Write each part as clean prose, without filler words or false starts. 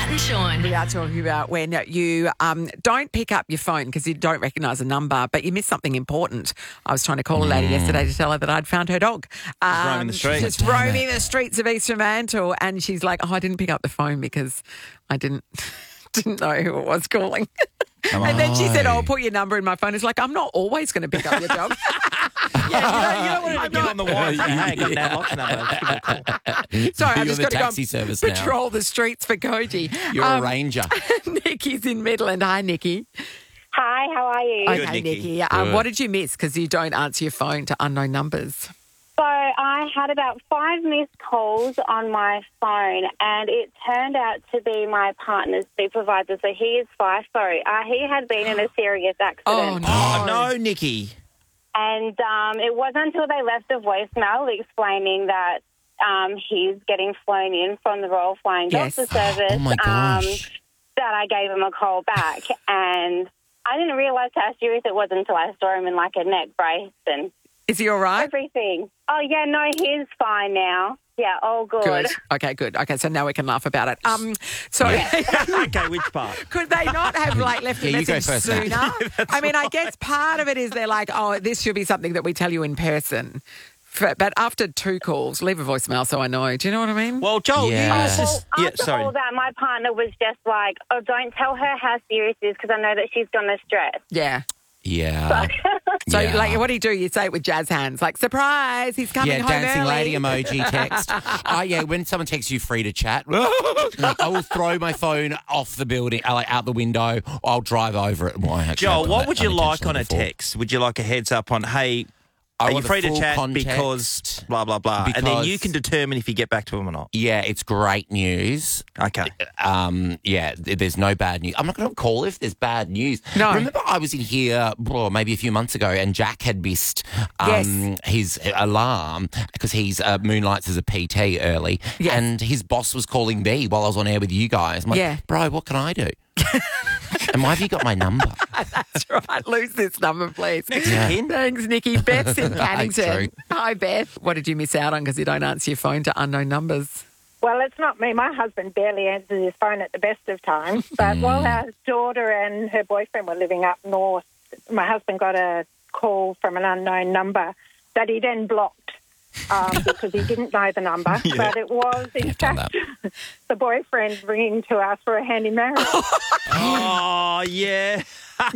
Nat and Sean. We are talking about when you don't pick up your phone because you don't recognise a number, but you miss something important. I was trying to call a lady yesterday to tell her that I'd found her dog. Roaming the streets. Just roaming the streets of East Fremantle. And she's like, I didn't pick up the phone because I didn't know who it was calling. And then she said, put your number in my phone. It's like, I'm not always going to pick up your dog. You don't want to get on the wire and say, hey, I got Nat Locke's number. Let's give it a call. Sorry, I'm You're just the going to go taxi and service now. patrol the streets for Koji. You're a ranger. Nikki's in Midland. Hi, Nikki. Hi, how are you? Okay, Nikki. Nikki. What did you miss because you don't answer your phone to unknown numbers? So I had about 5 missed calls on my phone, and it turned out to be my partner's supervisor. So he is 5. Sorry, he had been in a serious accident. Oh, no. Oh, no, Nikki. And it wasn't until they left a voicemail explaining that he's getting flown in from the Royal Flying Yes. Doctor Service. Oh, my gosh. That I gave him a call back, and I didn't realise how serious it was until I saw him in like a neck brace and Is he all right? everything. Oh yeah, no, he's fine now. Yeah, all good. Good. Okay, good. Okay, so now we can laugh about it. So Okay, which part? could they not have left a Yeah, you go message first, Nat. sooner? I mean, I guess part of it is they're like, oh, this should be something that we tell you in person. But after 2 calls, leave a voicemail so I know. Do you know what I mean? Well, Joel, Yeah. you just... Well, Yeah, after sorry. all that, my partner was just like, oh, don't tell her how serious it is because I know that she's going to stress. Yeah. Yeah. So, Yeah. what do you do? You say it with jazz hands, like, surprise, he's coming Yeah, home dancing early. lady emoji text. Yeah, when someone texts you free to chat, I will throw my phone off the building, out the window. I'll drive over it. Well, actually, Joel, I've done what that would you like on a unintentionally before. text? Would you like a heads up on, hey, are you want the free to full chat context. because blah, blah, blah. And then Because- you can determine if you get back to him or not. Yeah, it's great news. Okay. There's no bad news. I'm not going to call if there's bad news. No. Remember I was in here maybe a few months ago and Jack had missed Yes. his alarm because he's moonlights as a PT early. Yes. And his boss was calling me while I was on air with you guys. I'm like, Yeah. bro, what can I do? And why have you got my number? That's right. Lose this number, please. Yeah. Thanks, Nikki. Beth's in True. Cannington. Hi, Beth. What did you miss out on because you don't answer your phone to unknown numbers? Well, it's not me. My husband barely answers his phone at the best of times. But while our daughter and her boyfriend were living up north, my husband got a call from an unknown number that he then blocked because he didn't know the number. Yeah. But it was, in I've done fact, the boyfriend ringing to us for a hand in marriage. Oh, yeah.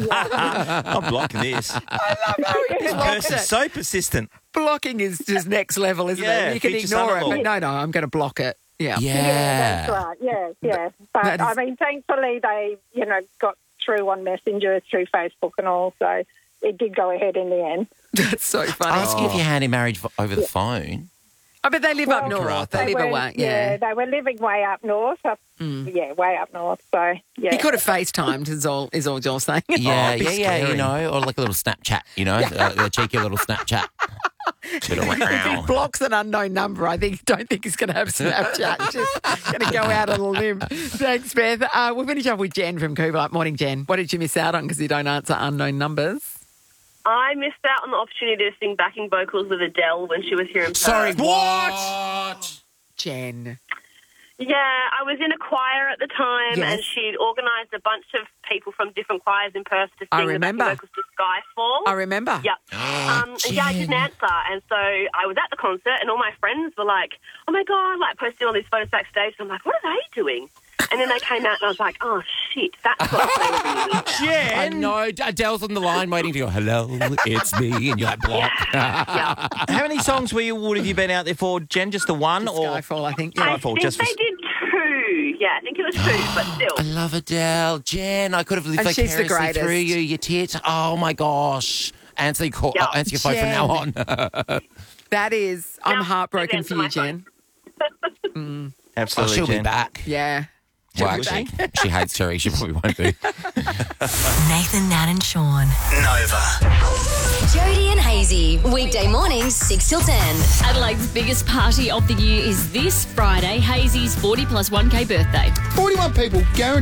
I'm blocking this. I love how he This blocks person's it. so persistent. Blocking is just next level, isn't Yeah, it? You can feature ignore it, son-in-law. but no, I'm going to block it. Yeah. That's right. Yeah. But, That is- I mean, thankfully they, got through on Messenger, through Facebook and all, so it did go ahead in the end. That's so funny. Asking if you're hand in marriage over the phone. Oh, but they live up Well, north. They live away. Yeah. they were living way up north. Way up north. So, yeah. He could have FaceTimed, is all you're saying. Yeah, Oh, yeah, scary. or like a little Snapchat, a cheeky little Snapchat. Bit of If he wow. blocks an unknown number, don't think he's going to have Snapchat. Just going to go out on a limb. Thanks, Beth. We'll finish up with Jen from Coolbellup. Morning, Jen. What did you miss out on because you don't answer unknown numbers? I missed out on the opportunity to sing backing vocals with Adele when she was here in Perth. Sorry, what? Jen. Yeah, I was in a choir at the time, Yes. and she'd organised a bunch of people from different choirs in Perth to I sing the remember. backing vocals to Skyfall. I remember. Yep. And yeah, I didn't answer. And so I was at the concert, and all my friends were like, oh, my God, like posting all these photos backstage. And I'm like, what are they doing? And then they came out, and I was like, oh, shit, that's what they were doing. I know. Adele's on the line waiting to go, hello, it's me. And you're like, block. Yeah. How many songs would have you been out there for, Jen? Just the one? Or Skyfall, I think. I Yeah. Skyfall, think just they for- did 2. Yeah, I think it was 2, but still. I love Adele. Jen, I could have lived And she's the vicariously greatest. through you, you tit. Oh, my gosh. Answer your phone from Jen. now on. That is, I'm No, heartbroken that's for you, my Jen. Oh, Absolutely, she'll Jen. be back. Yeah. Well, She'll be actually, she hates Terry. She probably won't be. Nathan, Nat and Sean. Nova. Jody and Hazy. Weekday mornings, 6 till 10. Adelaide's biggest party of the year is this Friday, Hazy's 40 plus 1K birthday. 41 people guaranteed